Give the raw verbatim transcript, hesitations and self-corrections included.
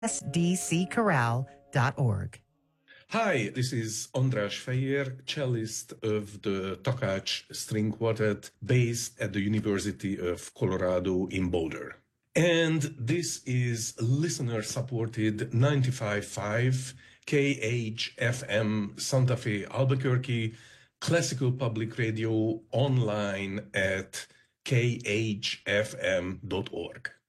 s d c chorale dot org. Hi, this is András Fejér, cellist of the Takács String Quartet based at the University of Colorado in Boulder. And this is listener-supported ninety-five point five K H F M Santa Fe, Albuquerque, classical public radio online at k h f m dot org.